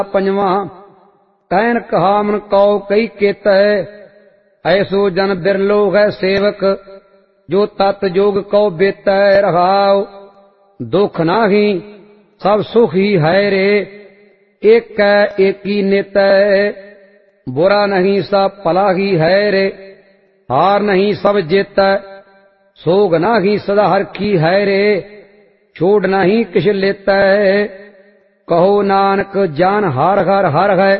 पंजवा। कहन कहा मन कौ कई केतै, ऐसो जन बिरलो है सेवक, जो तत् जोग कौ बेतै रहाओ। दुख नाही सब सुख ही है रे, एक एकी नेतै, बुरा नहीं सब भला ही है रे। हार नहीं सब जेतै, सोग नाही सदा हर की है रे, छोड़ नहीं किछ लेतै। कहो नानक जान हार हर हर है,